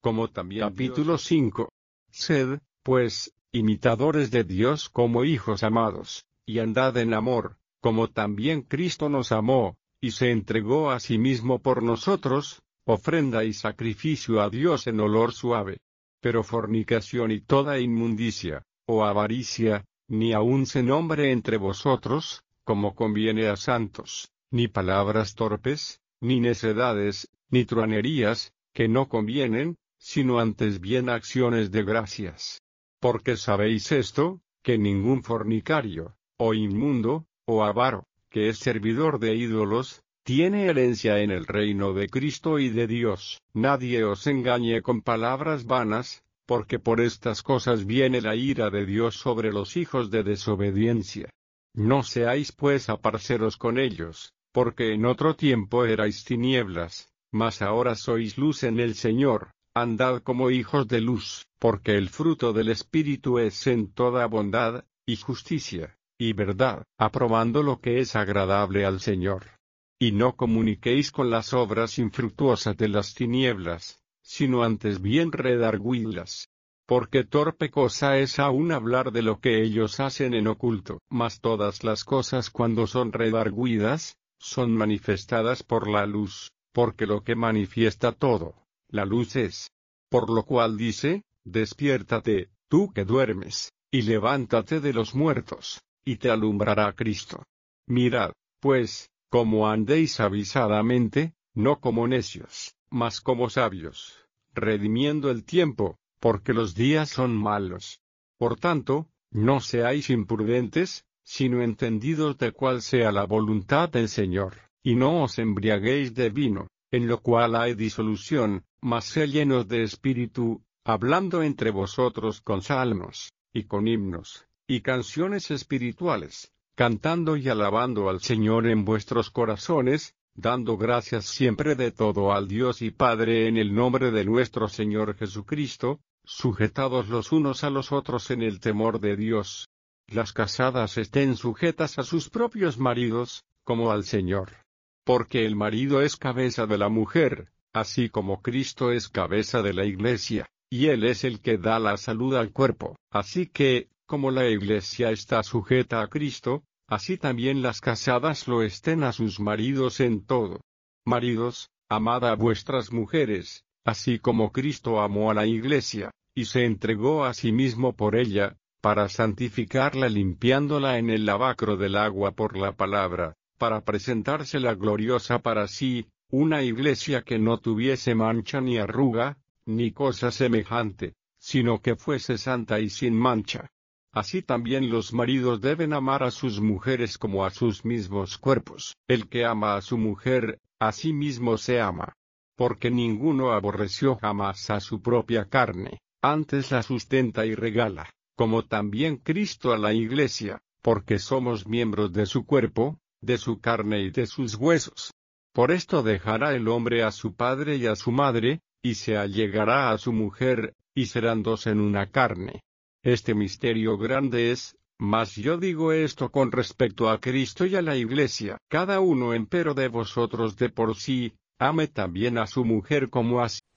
como también capítulo 5. Sed, pues, imitadores de Dios como hijos amados, y andad en amor, como también Cristo nos amó, y se entregó a sí mismo por nosotros, ofrenda y sacrificio a Dios en olor suave. Pero fornicación y toda inmundicia, o avaricia, ni aun se nombre entre vosotros, como conviene a santos, ni palabras torpes, ni necedades, ni truanerías, que no convienen, sino antes bien acciones de gracias. Porque sabéis esto, que ningún fornicario, o inmundo, o avaro, que es servidor de ídolos, tiene herencia en el reino de Cristo y de Dios. Nadie os engañe con palabras vanas, porque por estas cosas viene la ira de Dios sobre los hijos de desobediencia. No seáis pues aparceros con ellos, porque en otro tiempo erais tinieblas, mas ahora sois luz en el Señor. Andad como hijos de luz, porque el fruto del Espíritu es en toda bondad, y justicia, y verdad, aprobando lo que es agradable al Señor. Y no comuniquéis con las obras infructuosas de las tinieblas, sino antes bien redargüidlas. Porque torpe cosa es aún hablar de lo que ellos hacen en oculto. Mas todas las cosas cuando son redargüidas, son manifestadas por la luz, porque lo que manifiesta todo, la luz es. Por lo cual dice, despiértate, tú que duermes, y levántate de los muertos, y te alumbrará Cristo. Mirad, pues, cómo andéis avisadamente, no como necios, mas como sabios, redimiendo el tiempo, porque los días son malos. Por tanto, no seáis imprudentes, sino entendidos de cuál sea la voluntad del Señor, y no os embriaguéis de vino, en lo cual hay disolución, mas sed llenos de espíritu, hablando entre vosotros con salmos, y con himnos, y canciones espirituales, cantando y alabando al Señor en vuestros corazones, dando gracias siempre de todo al Dios y Padre en el nombre de nuestro Señor Jesucristo, sujetados los unos a los otros en el temor de Dios. Las casadas estén sujetas a sus propios maridos, como al Señor. Porque el marido es cabeza de la mujer, así como Cristo es cabeza de la Iglesia, y Él es el que da la salud al cuerpo. Así que, como la Iglesia está sujeta a Cristo, así también las casadas lo estén a sus maridos en todo. Maridos, amad a vuestras mujeres, así como Cristo amó a la Iglesia, y se entregó a sí mismo por ella, para santificarla limpiándola en el lavacro del agua por la palabra, para presentársela gloriosa para sí, una Iglesia que no tuviese mancha ni arruga, ni cosa semejante, sino que fuese santa y sin mancha. Así también los maridos deben amar a sus mujeres como a sus mismos cuerpos. El que ama a su mujer, a sí mismo se ama. Porque ninguno aborreció jamás a su propia carne, antes la sustenta y regala, como también Cristo a la Iglesia, porque somos miembros de su cuerpo, de su carne y de sus huesos. Por esto dejará el hombre a su padre y a su madre, y se allegará a su mujer, y serán dos en una carne. Este misterio grande es, mas yo digo esto con respecto a Cristo y a la Iglesia. Cada uno empero de vosotros de por sí, ame también a su mujer como a sí